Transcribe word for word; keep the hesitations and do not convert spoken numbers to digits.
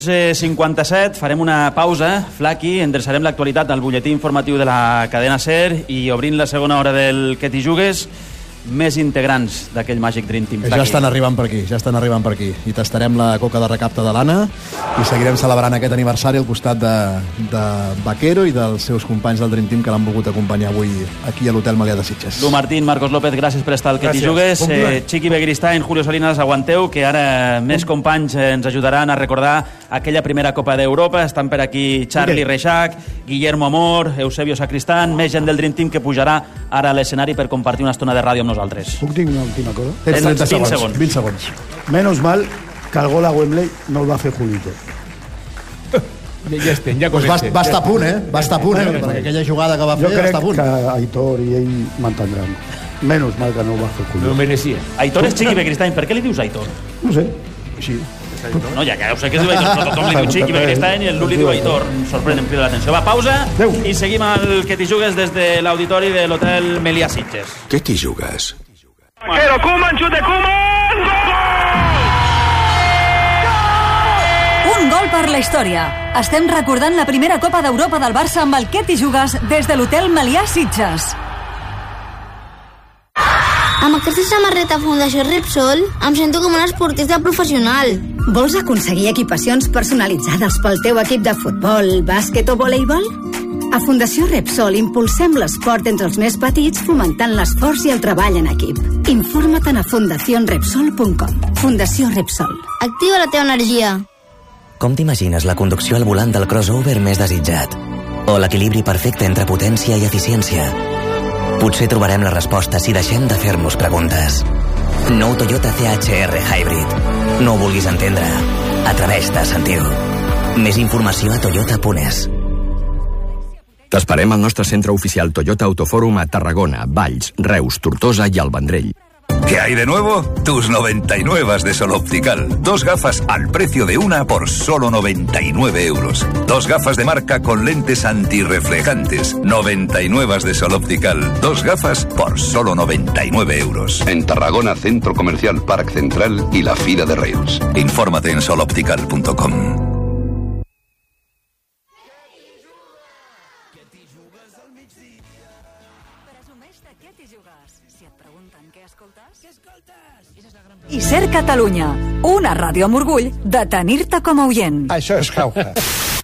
cinquanta-set, farem una pausa, Flaqui, endreçarem l'actualitat al butlletí informatiu de la cadena SER i obrint la segona hora del Que t'hi jugues, més integrants d'aquell màgic Dream Team. Ja estan arribant per aquí, ja estan arribant per aquí. I tastarem la coca de recapte de l'Anna i seguirem celebrant aquest aniversari al costat de, de Vaquero i dels seus companys del Dream Team que l'han volgut acompanyar avui aquí a l'Hotel Melià de Sitges. Lu Martín, Marcos López, gràcies per estar al Que t'hi jugues. Eh, Chiqui Begiristain, Julio Salinas, aguanteu, que ara més companys ens ajudaran a recordar aquella primera Copa d'Europa. Estan per aquí Charlie Reixac, Guillermo Amor, Eusebio Sacristán, més gent del Dream Team que pujarà ara a l'escenari per compartir una estona de ràdio amb nosaltres. Puc dir una última cosa? Tens trenta vint segons. segons. vint segons. Menos mal que el gol a Wembley no el va fer Julito. Ja estem, ja pues va, va estar a punt, eh? Va estar a punt, eh? Perquè aquella jugada que va fer jo crec està a punt. que Aitor i ell m'entendran. Menos mal que no ho va fer Julito. No merecia. Aitor és Chiqui Begiristain. Per què li dius Aitor? No sé, així. No, ja que ho sé que es diu Aitor, però tothom li diu Chiqui Begiristain i el Luli diu Aitor. Em sorprèn, em crida l'atenció. Va, pausa i seguim al Que t'hi jugues des de l'auditori de l'Hotel Melià Sitges. Que t'hi jugues? Pero Koeman, xute Koeman! Un gol per la història. Estem recordant la primera Copa d'Europa del Barça amb el Que t'hi jugues des de l'Hotel Melià Sitges. Amb aquesta samarreta Fundació Repsol em sento com un esportista professional. Vols aconseguir equipacions personalitzades pel teu equip de futbol, bàsquet o voleibol? A Fundació Repsol impulsem l'esport entre els més petits fomentant l'esforç i el treball en equip. Informa-te'n a fundación repsol punt com. Fundació Repsol. Activa la teva energia. Com t'imagines la conducció al volant del crossover més desitjat? O l'equilibri perfecte entre potència i eficiència? Potser trobarem la resposta si deixem de fer-nos preguntes. Nou Toyota C H R Hybrid. No ho vulguis entendre. Atreveix-te a sentir-ho. Més informació a toyota punt es. T'esperem al nostre centre oficial Toyota Autofòrum a Tarragona, Valls, Reus, Tortosa i el Vendrell. ¿Qué hay de nuevo? Tus noventa y nueve de Sol Optical. Dos gafas al precio de una por solo noventa y nueve euros. Dos gafas de marca con lentes antirreflejantes. noventa y nueve de Sol Optical. Dos gafas por solo noventa y nueve euros. En Tarragona, Centro Comercial Parc Central y la Fira de Reus. Infórmate en sol optical punto com. I SER Catalunya, una ràdio amb orgull de tenir-te com a oient. Això és Jauja.